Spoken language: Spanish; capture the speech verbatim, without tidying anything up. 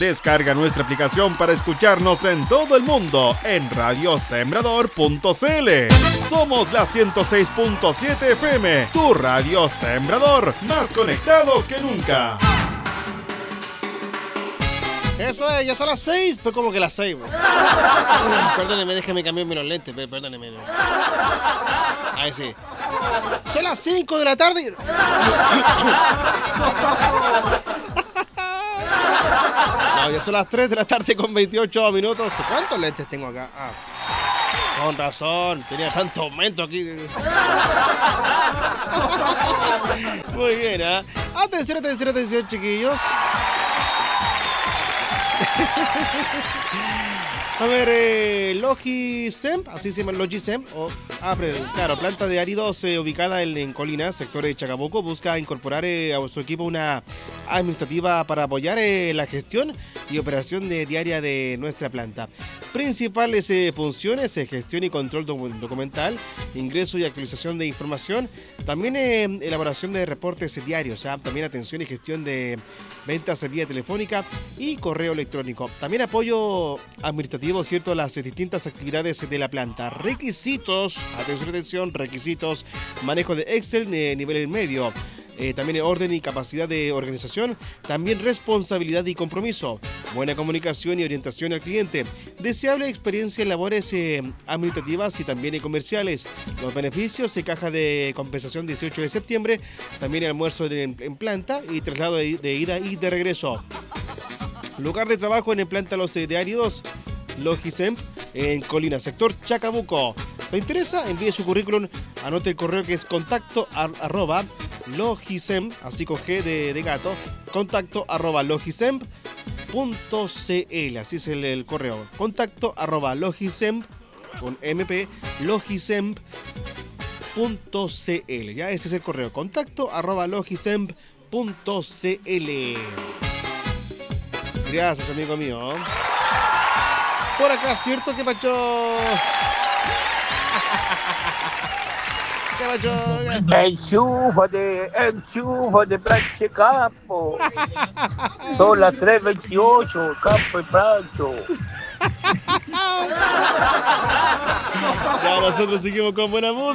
Descarga nuestra aplicación para escucharnos en todo el mundo en radio sembrador punto c l. Somos la ciento seis punto siete F M, tu radio Sembrador, más conectados que nunca. Eso es, ya son las seis, pues como que las seis. Perdóneme, déjeme cambiarme los lentes, perdóneme. Ahí sí. Son las cinco de la tarde. No, ya son las tres de la tarde con veintiocho minutos. ¿Cuántos lentes tengo acá? Ah, con razón, tenía tanto aumento aquí. Muy bien, ¿eh? Atención, atención, atención, chiquillos. A ver, eh, Logisemp, así se llama Logisemp, o, ah, pero, claro, planta de áridos eh, ubicada en, en Colinas, sector de Chacabuco, busca incorporar eh, a su equipo una administrativa para apoyar eh, la gestión y operación de, diaria de nuestra planta. Principales eh, funciones, eh, gestión y control doc- documental, ingreso y actualización de información, también eh, elaboración de reportes diarios, ¿ah? También atención y gestión de ventas vía telefónica y correo electrónico. También apoyo administrativo, ¿cierto?, a las distintas actividades de la planta. Requisitos, atención, atención, requisitos, manejo de Excel, eh, nivel medio. Eh, también orden y capacidad de organización, también responsabilidad y compromiso, buena comunicación y orientación al cliente, deseable experiencia en labores eh, administrativas y también comerciales. Los beneficios, eh, caja de compensación dieciocho de septiembre, también almuerzo en, en planta y traslado de, de ida y de regreso. Lugar de trabajo en planta Los de Áridos, Logisemp, en Colina, sector Chacabuco. ¿Te interesa? Envíe su currículum, anote el correo que es contacto ar, arroba Logisemp, así con G de, de gato, contacto arroba logisemp punto c l, así es el, el correo, contacto arroba logisemp, con mp, logisemp punto c l, ya ese es el correo, contacto arroba logisemp punto c l. Gracias, amigo mío. Por acá, ¿cierto? ¿Qué pacho? ¿Qué pacho? Enchúfate, enchúfate, planche campo. Son las tres veintiocho, campo y plancho. Ya nosotros seguimos con buena música.